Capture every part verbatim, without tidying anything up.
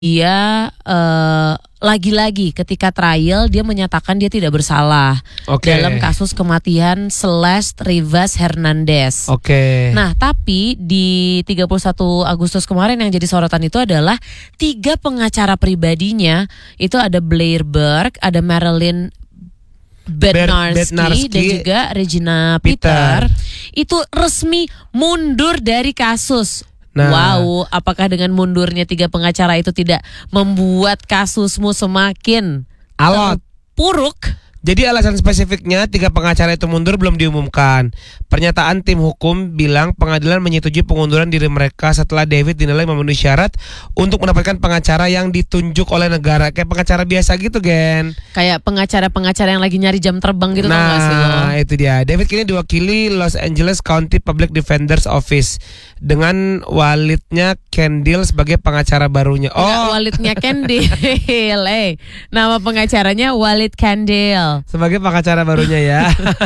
dia uh, lagi-lagi ketika trial dia menyatakan dia tidak bersalah okay. dalam kasus kematian Celeste Rivas Hernandez. Oke. Okay. Nah, tapi di tiga puluh satu Agustus kemarin yang jadi sorotan itu adalah tiga pengacara pribadinya. Itu ada Blair Berg, ada Marilyn Bednarski, Bednarski dan juga Regina Peter. Peter itu resmi mundur dari kasus. Nah, wow, apakah dengan mundurnya tiga pengacara itu tidak membuat kasusmu semakin alot, terpuruk? Jadi alasan spesifiknya tiga pengacara itu mundur belum diumumkan. Pernyataan tim hukum bilang pengadilan menyetujui pengunduran diri mereka setelah David dinilai memenuhi syarat untuk mendapatkan pengacara yang ditunjuk oleh negara. Kayak pengacara biasa gitu, Gen. Kayak pengacara-pengacara yang lagi nyari jam terbang gitu. Nah, tau gak sih lo? itu dia. David kini diwakili Los Angeles County Public Defender's Office dengan walidnya Kendall sebagai pengacara barunya. Oh, nggak, walidnya Kendall. eh, nama pengacaranya Walid Kendall. Sebagai pengacara barunya ya.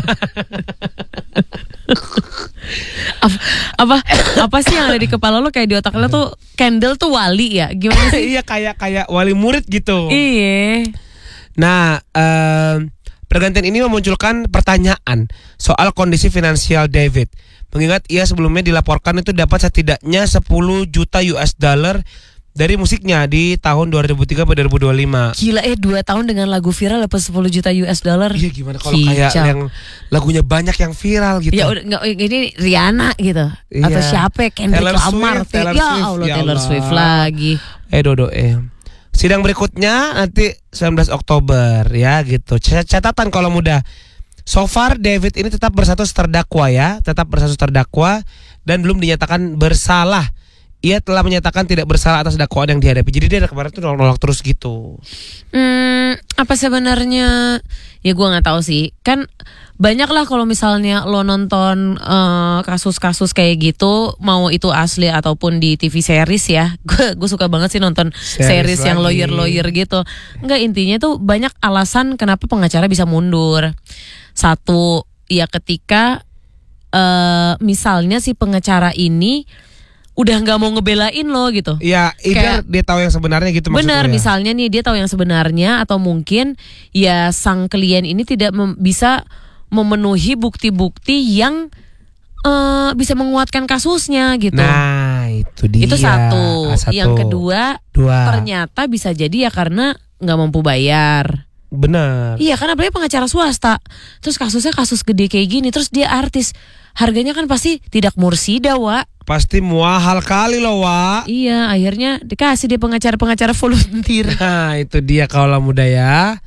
apa, apa apa sih yang ada di kepala lo, kayak di otak lo tuh Kendall tuh wali ya? Gimana sih? Iya, kayak kayak wali murid gitu. Iya. Nah, um, pergantian ini memunculkan pertanyaan soal kondisi finansial David. Mengingat ia sebelumnya dilaporkan itu dapat setidaknya sepuluh juta U S dollar dari musiknya di tahun dua ribu tiga sampai dua ribu dua puluh lima. Gila, eh dua tahun dengan lagu viral dapat sepuluh juta U S dollar. Iya, gimana kalau kayak yang lagunya banyak yang viral gitu. Ya udah, nggak, ini Rihanna gitu. Iya. Atau siapa? Kendrick Lamar. Taylor ya Swift, Allah, ya Taylor Allah. Swift lagi. Eh Dodo eh. Sidang berikutnya nanti sembilan belas Oktober ya gitu. Catatan kalau mudah. So far David ini tetap berstatus terdakwa ya, tetap berstatus terdakwa dan belum dinyatakan bersalah. Ia telah menyatakan tidak bersalah atas dakwaan yang dihadapi. Jadi dia kemarin tuh nolak-nolak terus gitu. Hmm, apa sebenarnya? Ya gue nggak tahu sih. Kan banyak lah kalau misalnya lo nonton uh, kasus-kasus kayak gitu, mau itu asli ataupun di T V series ya. Gue gue suka banget sih nonton series, series yang lawyer-lawyer gitu. Enggak, intinya tuh banyak alasan kenapa pengacara bisa mundur. Satu, ya ketika uh, misalnya si pengacara ini udah nggak mau ngebelain lo gitu. Iya, either dia tahu yang sebenarnya gitu maksudnya. Benar, misalnya nih dia tahu yang sebenarnya, atau mungkin ya sang klien ini tidak mem- bisa memenuhi bukti-bukti yang uh, bisa menguatkan kasusnya gitu. Nah, itu dia. Itu satu. satu. Yang kedua, Dua. ternyata bisa jadi ya karena nggak mampu bayar. Benar. Iya, karena apalagi pengacara swasta. Terus kasusnya kasus gede kayak gini, terus dia artis. Harganya kan pasti tidak mursida, Wak. Pasti mahal kali loh, Wak. Iya, akhirnya dikasih dia pengacara-pengacara volunteer. Nah, itu dia kaulah muda ya.